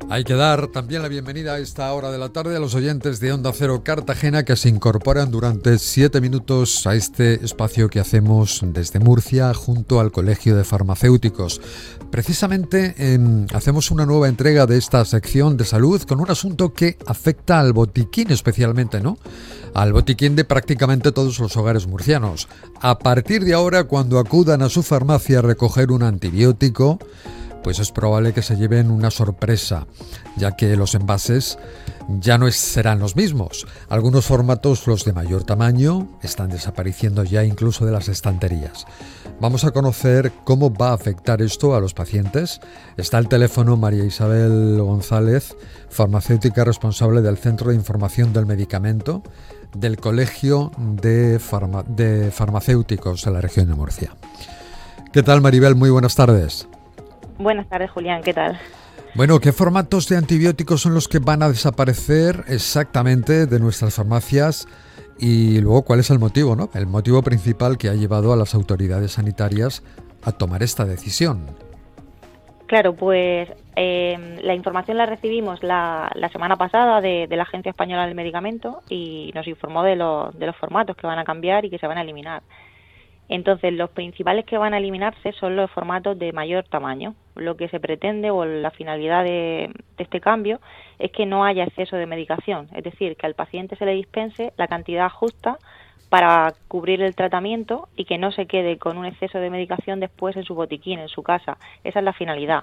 Hay que dar también la bienvenida a esta hora de la tarde a los oyentes de Onda Cero Cartagena que se incorporan durante 7 minutos a este espacio que hacemos desde Murcia junto al Colegio de Farmacéuticos. Precisamente hacemos una nueva entrega de esta sección de salud con un asunto que afecta al botiquín especialmente, ¿no? Al botiquín de prácticamente todos los hogares murcianos. A partir de ahora, cuando acudan a su farmacia a recoger un antibiótico, pues es probable que se lleven una sorpresa, ya que los envases ya no serán los mismos. Algunos formatos, los de mayor tamaño, están desapareciendo ya incluso de las estanterías. Vamos a conocer cómo va a afectar esto a los pacientes. Está al teléfono María Isabel González, farmacéutica responsable del Centro de Información del Medicamento del Colegio de Farmacéuticos de la región de Murcia. ¿Qué tal, Maribel? Muy buenas tardes. Buenas tardes, Julián, ¿qué tal? Bueno, ¿qué formatos de antibióticos son los que van a desaparecer exactamente de nuestras farmacias? Y luego, ¿cuál es el motivo, ¿no? El motivo principal que ha llevado a las autoridades sanitarias a tomar esta decisión. Claro, pues la información la recibimos la semana pasada de la Agencia Española del Medicamento y nos informó de los formatos que van a cambiar y que se van a eliminar. Entonces, los principales que van a eliminarse son los formatos de mayor tamaño. Lo que se pretende o la finalidad de este cambio es que no haya exceso de medicación, es decir, que al paciente se le dispense la cantidad justa para cubrir el tratamiento y que no se quede con un exceso de medicación después en su botiquín, en su casa. Esa es la finalidad.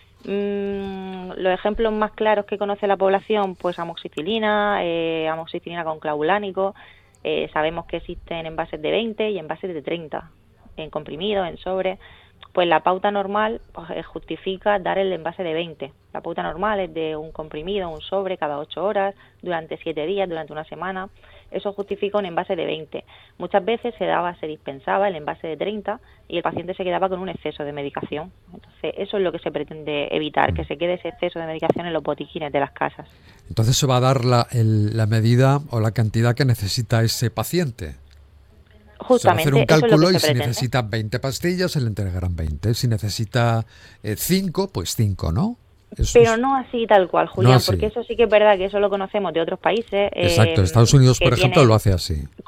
Los ejemplos más claros que conoce la población, pues amoxicilina con clavulánico. Sabemos que existen envases de 20 y envases de 30, en comprimido, en sobre. Pues la pauta normal pues, justifica dar el envase de 20. La pauta normal es de un comprimido, un sobre cada 8 horas, durante 7 días, durante una semana. Eso justifica un envase de 20. Muchas veces se dispensaba el envase de 30 y el paciente se quedaba con un exceso de medicación. Entonces, eso es lo que se pretende evitar, que se quede ese exceso de medicación en los botiquines de las casas. Entonces se va a dar la medida o la cantidad que necesita ese paciente. Justamente, se va a hacer un cálculo y si necesita 20 pastillas, se le entregarán 20. Si necesita 5, pues 5, ¿no? Pero no así tal cual, Julián, porque eso sí que es verdad que eso lo conocemos de otros países. Exacto, Estados Unidos, por ejemplo, lo hace así.